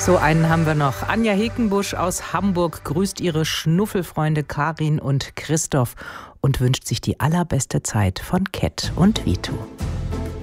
So einen haben wir noch. Anja Hekenbusch aus Hamburg grüßt ihre Schnuffelfreunde Karin und Christoph und wünscht sich die allerbeste Zeit von Cat und Vito.